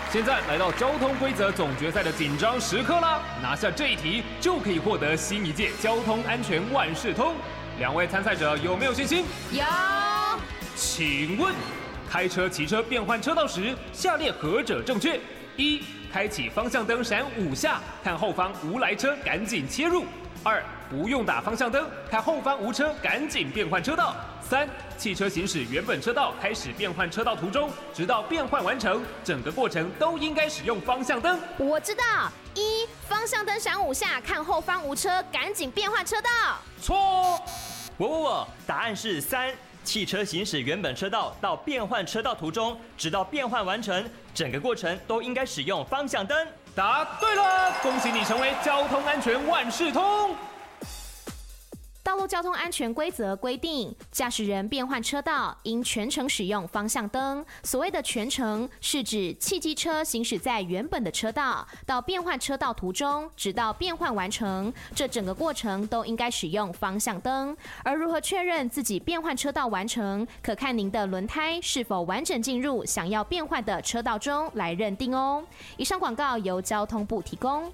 现在来到交通规则总决赛的紧张时刻啦！拿下这一题就可以获得新一届交通安全万事通。两位参赛者有没有信心？ 有。 请问，开车、骑车变换车道时，下列何者正确？一、开启方向灯闪5下，看后方无来车赶紧切入。2、不用打方向灯，看后方无车赶紧变换车道。3、汽车行驶原本车道开始变换车道途中，直到变换完成，整个过程都应该使用方向灯。 我知道，1、方向灯闪5下，看后方无车赶紧变换车道。 错。 不，答案是3。汽车行驶原本车道到变换车道途中，直到变换完成，整个过程都应该使用方向灯。 答对了，恭喜你成为交通安全万事通。 道路交通安全规则规定，驾驶人变换车道应全程使用方向灯。所谓的全程，是指汽机车行驶在原本的车道，到变换车道途中，直到变换完成，这整个过程都应该使用方向灯。而如何确认自己变换车道完成，可看您的轮胎是否完整进入想要变换的车道中来认定哦。以上广告由交通部提供。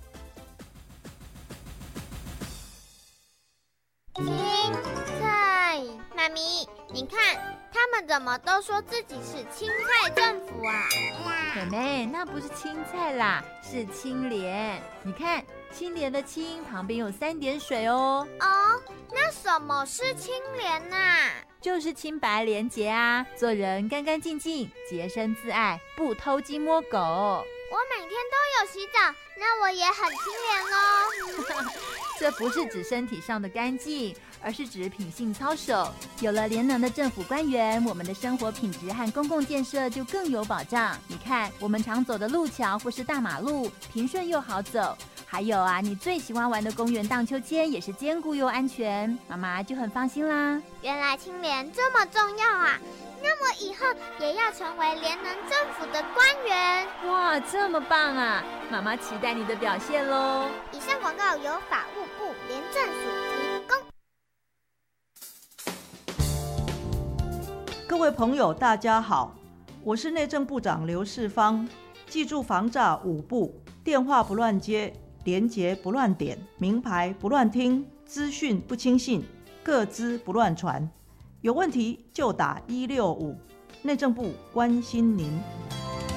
青菜，妈咪，你看，他们怎么都说自己是青菜政府啊？ 妹妹，那不是青菜啦，是青莲。你看，青莲的青旁边有3点水哦。 哦，那什么是青莲啊？ 就是清白廉洁啊，做人干干净净，洁身自爱，不偷鸡摸狗。 我每天都有洗澡，那我也很清廉哦。 这不是指身体上的干净，而是指品性操守。有了廉能的政府官员，我们的生活品质和公共建设就更有保障。你看，我们常走的路桥或是大马路，平顺又好走。还有啊，你最喜欢玩的公园荡秋千也是坚固又安全，妈妈就很放心啦。 原来清廉这么重要啊！那我以后也要成为廉能政府的官员。 哇，这么棒啊！妈妈期待你的表现咯。 以上广告由法务部廉政署提供。 各位朋友大家好，我是内政部长刘世芳。记住防诈5不：电话不乱接，连结不乱点，名牌不乱听，资讯不轻信，个资不乱传。有问题就打165，内政部关心您。